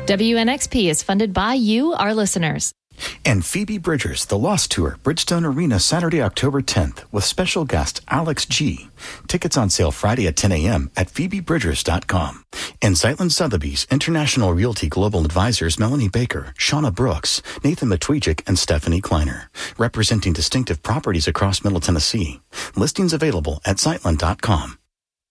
WNXP is funded by you, our listeners. And Phoebe Bridgers, The Lost Tour, Bridgestone Arena, Saturday, October 10th, with special guest Alex G. Tickets on sale Friday at 10 a.m. at phoebebridgers.com. And Zeitlin Sotheby's International Realty Global Advisors Melanie Baker, Shauna Brooks, Nathan Matwijcik, and Stephanie Kleiner, representing distinctive properties across Middle Tennessee. Listings available at Zeitlin.com.